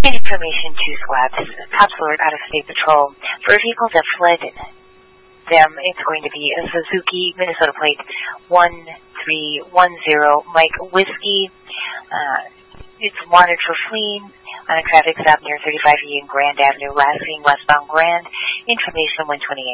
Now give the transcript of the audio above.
Information to squads. Cops alert out of state patrol. For vehicles that fled them, it's going to be a Suzuki, Minnesota plate 1310, Mike Whiskey. It's wanted for fleeing on a traffic stop near 35E and Grand Avenue, last seen westbound Grand. Information 128.